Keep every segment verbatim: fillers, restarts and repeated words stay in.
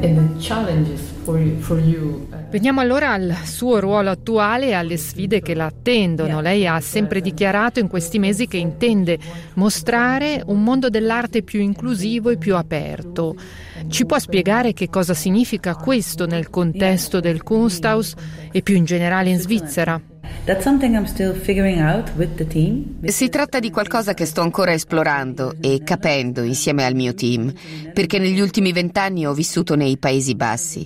Veniamo allora al suo ruolo attuale e alle sfide che la attendono. Lei ha sempre dichiarato in questi mesi che intende mostrare un mondo dell'arte più inclusivo e più aperto. Ci può spiegare che cosa significa questo nel contesto del Kunsthaus e più in generale in Svizzera? Si tratta di qualcosa che sto ancora esplorando e capendo insieme al mio team, perché negli ultimi vent'anni ho vissuto nei Paesi Bassi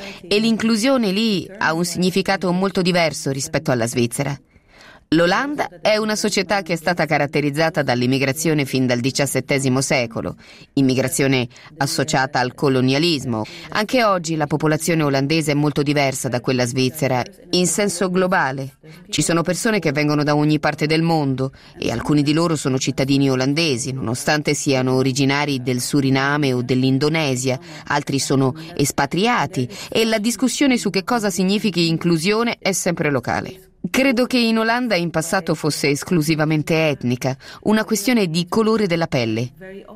e l'inclusione lì ha un significato molto diverso rispetto alla Svizzera. L'Olanda è una società che è stata caratterizzata dall'immigrazione fin dal diciassettesimo secolo, immigrazione associata al colonialismo. Anche oggi la popolazione olandese è molto diversa da quella svizzera, in senso globale. Ci sono persone che vengono da ogni parte del mondo e alcuni di loro sono cittadini olandesi, nonostante siano originari del Suriname o dell'Indonesia, altri sono espatriati e la discussione su che cosa significhi inclusione è sempre locale. Credo che in Olanda in passato fosse esclusivamente etnica, una questione di colore della pelle,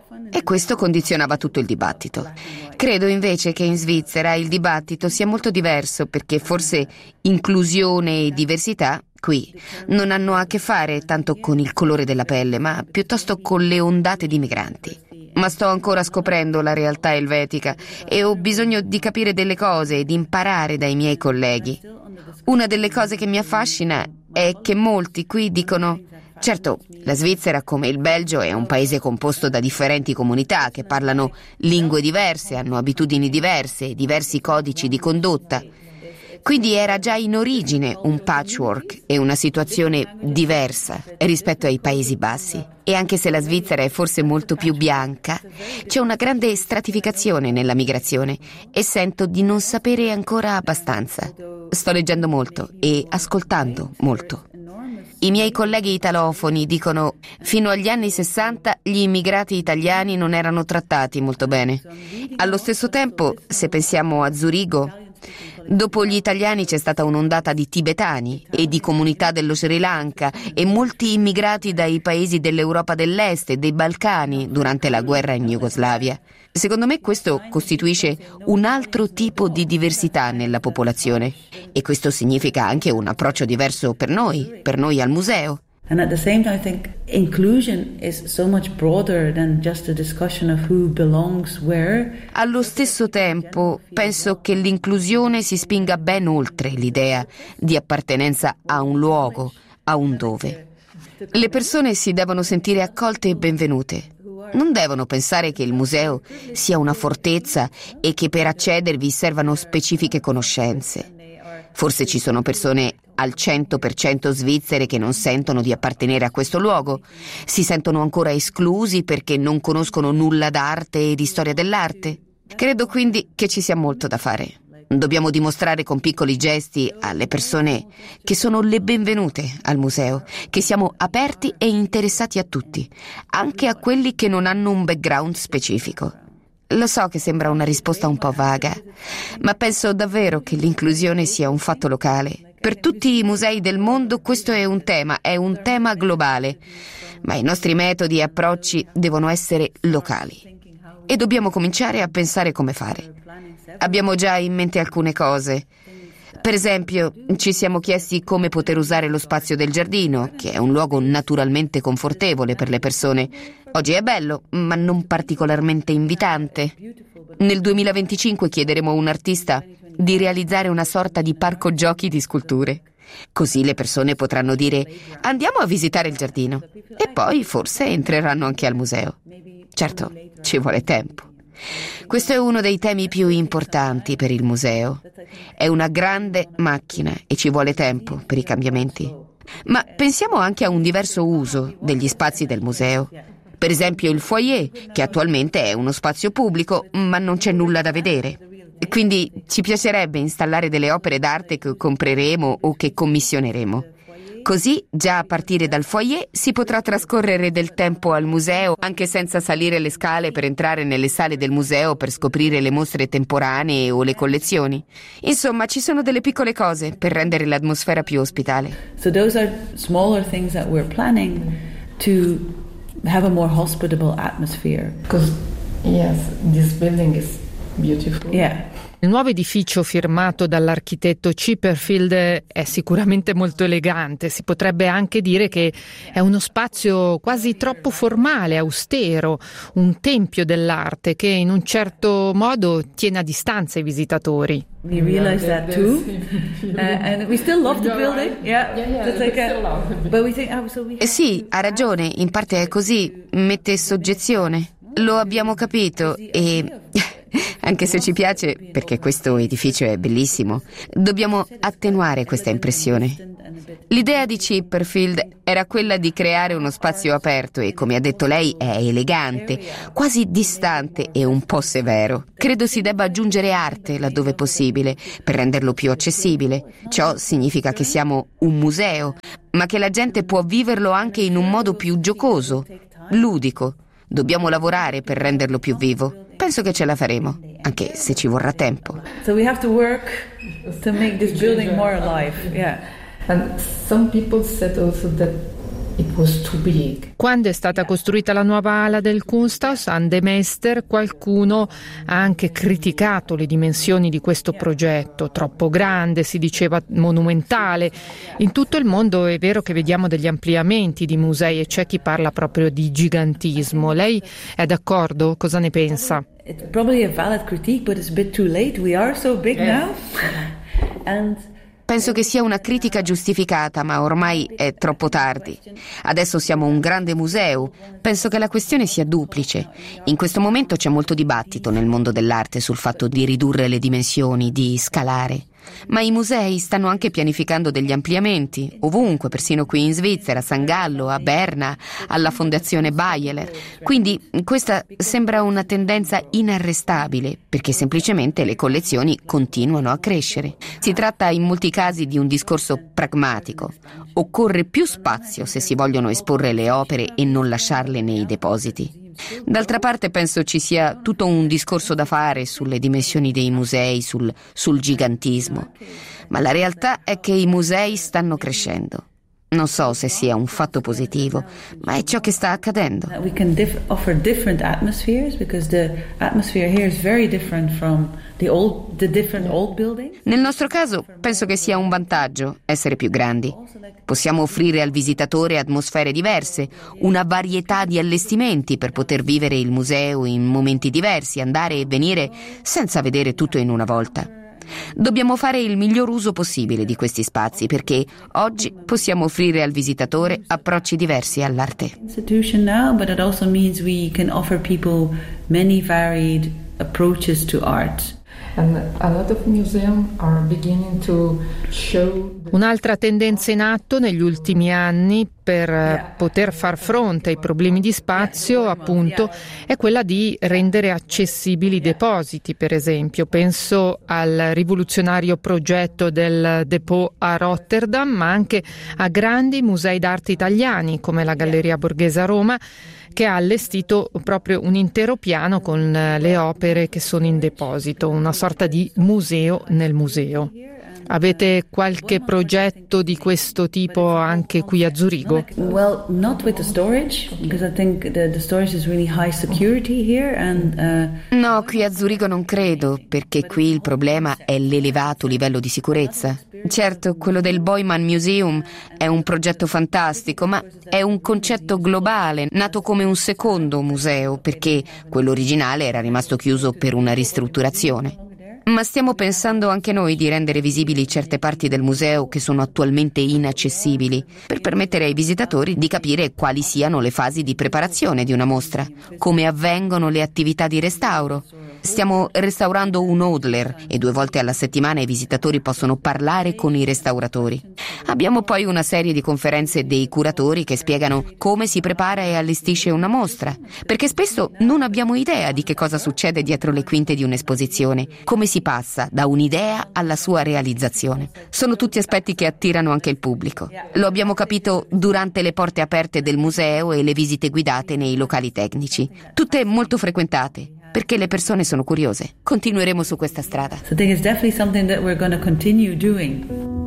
e questo condizionava tutto il dibattito. Credo invece che in Svizzera il dibattito sia molto diverso, perché forse inclusione e diversità qui non hanno a che fare tanto con il colore della pelle, ma piuttosto con le ondate di migranti. Ma sto ancora scoprendo la realtà elvetica e ho bisogno di capire delle cose e di imparare dai miei colleghi. Una delle cose che mi affascina è che molti qui dicono: certo, la Svizzera, come il Belgio, è un paese composto da differenti comunità che parlano lingue diverse, hanno abitudini diverse, diversi codici di condotta. Quindi era già in origine un patchwork e una situazione diversa rispetto ai Paesi Bassi. E anche se la Svizzera è forse molto più bianca, c'è una grande stratificazione nella migrazione e sento di non sapere ancora abbastanza. Sto leggendo molto e ascoltando molto. I miei colleghi italofoni dicono: fino agli anni sessanta gli immigrati italiani non erano trattati molto bene. Allo stesso tempo, se pensiamo a Zurigo, dopo gli italiani c'è stata un'ondata di tibetani e di comunità dello Sri Lanka e molti immigrati dai paesi dell'Europa dell'Est e dei Balcani durante la guerra in Jugoslavia. Secondo me questo costituisce un altro tipo di diversità nella popolazione e questo significa anche un approccio diverso per noi, per noi al museo. And at the same time, I think inclusion is so much broader than just a discussion of who belongs where. Allo stesso tempo, penso che l'inclusione si spinga ben oltre l'idea di appartenenza a un luogo, a un dove. Le persone si devono sentire accolte e benvenute. Non devono pensare che il museo sia una fortezza e che per accedervi servano specifiche conoscenze. Forse ci sono persone al cento per cento svizzere che non sentono di appartenere a questo luogo, si sentono ancora esclusi perché non conoscono nulla d'arte e di storia dell'arte. Credo quindi che ci sia molto da fare. Dobbiamo dimostrare con piccoli gesti alle persone che sono le benvenute al museo, che siamo aperti e interessati a tutti, anche a quelli che non hanno un background specifico. Lo so che sembra una risposta un po' vaga, ma penso davvero che l'inclusione sia un fatto locale. Per tutti i musei del mondo questo è un tema, è un tema globale, ma i nostri metodi e approcci devono essere locali. E dobbiamo cominciare a pensare come fare. Abbiamo già in mente alcune cose. Per esempio, ci siamo chiesti come poter usare lo spazio del giardino, che è un luogo naturalmente confortevole per le persone. Oggi è bello, ma non particolarmente invitante. Nel duemilaventicinque chiederemo a un artista di realizzare una sorta di parco giochi di sculture. Così le persone potranno dire: andiamo a visitare il giardino, e poi forse entreranno anche al museo. Certo, ci vuole tempo. Questo è uno dei temi più importanti per il museo. È una grande macchina e ci vuole tempo per i cambiamenti. Ma pensiamo anche a un diverso uso degli spazi del museo. Per esempio il foyer, che attualmente è uno spazio pubblico, ma non c'è nulla da vedere. Quindi ci piacerebbe installare delle opere d'arte che compreremo o che commissioneremo. Così, già a partire dal foyer, si potrà trascorrere del tempo al museo, anche senza salire le scale per entrare nelle sale del museo per scoprire le mostre temporanee o le collezioni. Insomma, ci sono delle piccole cose per rendere l'atmosfera più ospitale. So those are smaller things that we're planning to have a more hospitable atmosphere. Because yes, this building is beautiful. Yeah. Il nuovo edificio firmato dall'architetto Chipperfield è sicuramente molto elegante. Si potrebbe anche dire che è uno spazio quasi troppo formale, austero, un tempio dell'arte che in un certo modo tiene a distanza i visitatori. We realize that too, uh, and we still love the building. Yeah, yeah, like a, but we think, oh, so we eh sì, ha ragione, in parte è così, mette soggezione. Lo abbiamo capito e anche se ci piace, perché questo edificio è bellissimo, dobbiamo attenuare questa impressione. L'idea di Chipperfield era quella di creare uno spazio aperto e, come ha detto lei, è elegante, quasi distante e un po' severo. Credo si debba aggiungere arte laddove possibile per renderlo più accessibile. Ciò significa che siamo un museo, ma che la gente può viverlo anche in un modo più giocoso, ludico. Dobbiamo lavorare per renderlo più vivo. Penso che ce la faremo, anche se ci vorrà tempo. So we have to work to make this building more alive. Yeah. And some people said also that it was too big. Quando è stata costruita la nuova ala del Kunsthaus an der Meister, qualcuno ha anche criticato le dimensioni di questo progetto, troppo grande, si diceva monumentale. In tutto il mondo è vero che vediamo degli ampliamenti di musei e c'è chi parla proprio di gigantismo. Lei è d'accordo? Cosa ne pensa? It's probably a valid critique, but it's a bit too late. We are so big now. And Penso che sia una critica giustificata, ma ormai è troppo tardi. Adesso siamo un grande museo. Penso che la questione sia duplice. In questo momento c'è molto dibattito nel mondo dell'arte sul fatto di ridurre le dimensioni, di scalare. Ma i musei stanno anche pianificando degli ampliamenti, ovunque, persino qui in Svizzera, a San Gallo, a Berna, alla Fondazione Bayeler. Quindi questa sembra una tendenza inarrestabile, perché semplicemente le collezioni continuano a crescere. Si tratta in molti casi di un discorso pragmatico. Occorre più spazio se si vogliono esporre le opere e non lasciarle nei depositi. D'altra parte penso ci sia tutto un discorso da fare sulle dimensioni dei musei, sul, sul gigantismo, ma la realtà è che i musei stanno crescendo. Non so se sia un fatto positivo, ma è ciò che sta accadendo. We can dif- offer different atmospheres because the atmosphere here is very different from the old, the different old buildings. Nel nostro caso penso che sia un vantaggio essere più grandi. Possiamo offrire al visitatore atmosfere diverse, una varietà di allestimenti per poter vivere il museo in momenti diversi, andare e venire senza vedere tutto in una volta. Dobbiamo fare il miglior uso possibile di questi spazi perché oggi possiamo offrire al visitatore approcci diversi all'arte. Institution now, but it also means we can offer people many varied approaches to art. And a lot of museums are beginning to show. Un'altra tendenza in atto negli ultimi anni per poter far fronte ai problemi di spazio, appunto, è quella di rendere accessibili i depositi, per esempio. Penso al rivoluzionario progetto del Depot a Rotterdam, ma anche a grandi musei d'arte italiani come la Galleria Borghese a Roma, che ha allestito proprio un intero piano con le opere che sono in deposito, una sorta di museo nel museo. Avete qualche progetto di questo tipo anche qui a Zurigo? Well, not with the storage, because I think the, the storage is really high security here and uh... No, qui a Zurigo non credo, perché qui il problema è l'elevato livello di sicurezza. Certo, quello del Beumann Museum è un progetto fantastico, ma è un concetto globale, nato come un secondo museo, perché quello originale era rimasto chiuso per una ristrutturazione. Ma stiamo pensando anche noi di rendere visibili certe parti del museo che sono attualmente inaccessibili, per permettere ai visitatori di capire quali siano le fasi di preparazione di una mostra, come avvengono le attività di restauro. Stiamo restaurando un Hodler e due volte alla settimana i visitatori possono parlare con i restauratori. Abbiamo poi una serie di conferenze dei curatori che spiegano come si prepara e allestisce una mostra, perché spesso non abbiamo idea di che cosa succede dietro le quinte di un'esposizione, come si passa da un'idea alla sua realizzazione. Sono tutti aspetti che attirano anche il pubblico. Lo abbiamo capito durante le porte aperte del museo e le visite guidate nei locali tecnici, tutte molto frequentate, perché le persone sono curiose. Continueremo su questa strada. So I think it's definitely something that we're going to continue doing.